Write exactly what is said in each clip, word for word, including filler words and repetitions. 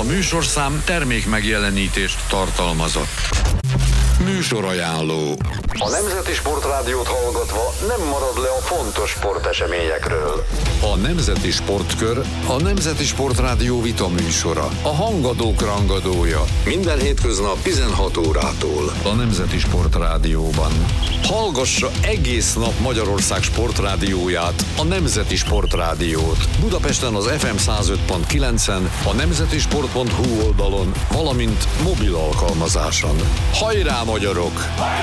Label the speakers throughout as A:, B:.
A: műsorszám termék megjelenítést tartalmazott. Műsorajánló.
B: A Nemzeti Sportrádiót hallgatva nem marad le a fontos sporteseményekről.
A: A Nemzeti Sportkör a Nemzeti Sportrádió vita műsora. A hangadók rangadója.
B: Minden hétköznap tizenhat órától.
A: A Nemzeti Sportrádióban. Hallgassa egész nap Magyarország sportrádióját, a Nemzeti Sportrádiót. Budapesten az ef em száz öt pont kilencen, a nemzetisport pont hu oldalon, valamint mobil alkalmazáson. Hajrá, magyarok!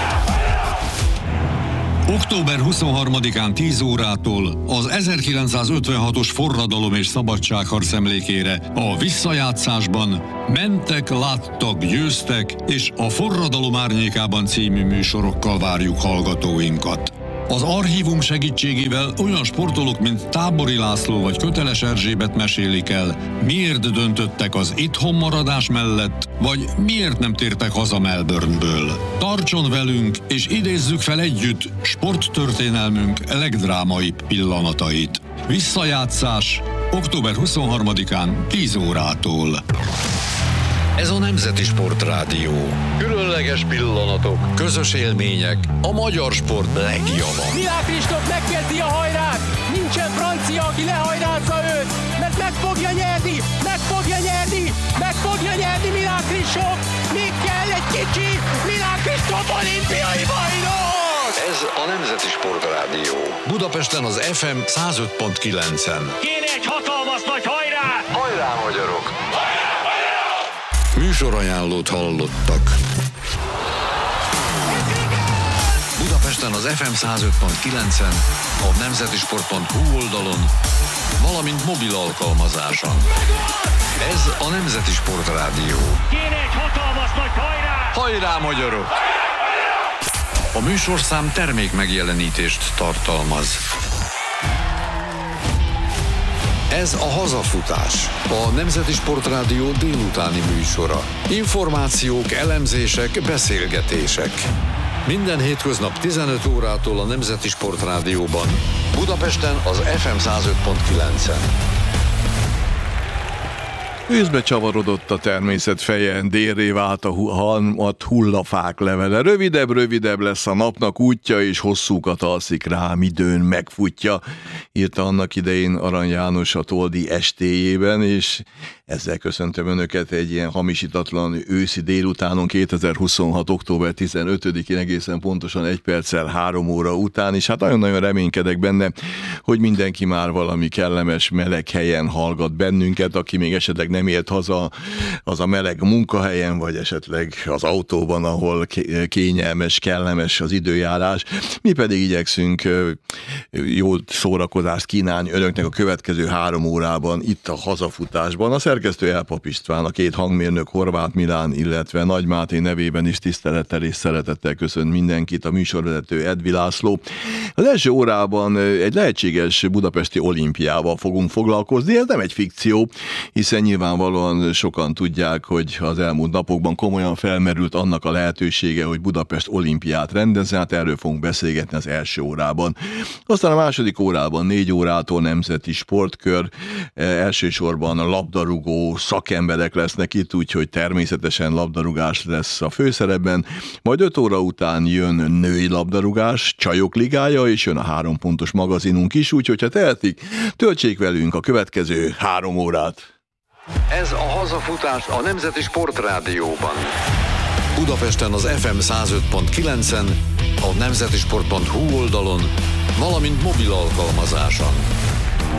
C: október huszonharmadikán tíz órától az ezerkilencszázötvenhatos forradalom és szabadságharc emlékére a visszajátszásban Mentek, láttak, győztek, és a Forradalom árnyékában című műsorokkal várjuk hallgatóinkat. Az archívum segítségével olyan sportolók, mint Tábori László vagy Köteles Erzsébet mesélik el, miért döntöttek az itthon maradás mellett, vagy miért nem tértek haza Melbourneből. Tartson velünk, és idézzük fel együtt sporttörténelmünk legdrámaibb pillanatait. Visszajátszás október huszonharmadikán tíz órától.
A: Ez a Nemzeti Sportrádió. Különleges pillanatok, közös élmények, a magyar sport legjava.
D: Milák Kristóf megkezdi a hajrát! Nincsen francia, aki lehajrázza őt! Mert meg fogja nyerni! Meg fogja nyerni! Meg fogja nyerni Milák Kristóf! Még kell egy kicsi! Milák Kristóf olimpiai bajnok!
A: Ez a Nemzeti Sportrádió. Budapesten az ef em száz öt pont kilencen.
D: Kéne egy hatalmas nagy hajrá!
B: Hajrá, magyarok!
A: Műsorajánlót hallottak. Budapesten az ef em száz öt pont kilencen, a nemzetisport pont hu oldalon, valamint mobil alkalmazáson. Ez a Nemzeti Sportrádió.
D: Kéne egy hatalmas nagy hajrá!
A: Hajrá, magyarok! A műsorszám termék megjelenítést tartalmaz. Ez a Hazafutás, a Nemzeti Sportrádió délutáni műsora. Információk, elemzések, beszélgetések. Minden hétköznap tizenöt órától a Nemzeti Sportrádióban. Budapesten az ef em száz öt pont kilencen.
E: Őszbe csavarodott a természet feje, délré vált a halmat hullafák levele. Rövidebb, rövidebb lesz a napnak útja, és hosszúkat alszik rám, időn megfutja, írta annak idején Arany János a Toldi estéjében, és ezzel köszöntöm Önöket egy ilyen hamisítatlan őszi délutánon, kétezer-huszonhat. október tizenötödikén, egészen pontosan egy perccel három óra után, és hát nagyon-nagyon reménykedek benne, hogy mindenki már valami kellemes, meleg helyen hallgat bennünket, aki még esetleg nem ért haza az a meleg munkahelyen, vagy esetleg az autóban, ahol kényelmes, kellemes az időjárás. Mi pedig igyekszünk jó szórakozást kínálni Önöknek a következő három órában itt a Hazafutásban. A szerkesztő Elpap István, a két hangmérnök Horváth Milán, illetve Nagy Máté nevében is tisztelettel és szeretettel köszönt mindenkit, a műsorvezető Edvi László. Az első órában egy lehetséges budapesti olimpiával fogunk foglalkozni, ez nem egy fikció, hiszen nyilvánvalóan sokan tudják, hogy az elmúlt napokban komolyan felmerült annak a lehetősége, hogy Budapest olimpiát rendezze, hát erről fogunk beszélgetni az első órában. Aztán a második órában négy órától Nemzeti Sportkör, elsősorban a labdarúgó szakemberek lesznek itt, úgyhogy természetesen labdarúgás lesz a főszerepben, majd öt óra után jön női labdarúgás, Csajok ligája, és jön a három pontos magazinunk is, úgyhogy ha tehetik, töltsék velünk a következő három órát.
A: Ez a Hazafutás a Nemzeti Sportrádióban. Budapesten az ef em száz öt pont kilencen, a nemzetisport pont hu oldalon, valamint mobil alkalmazáson.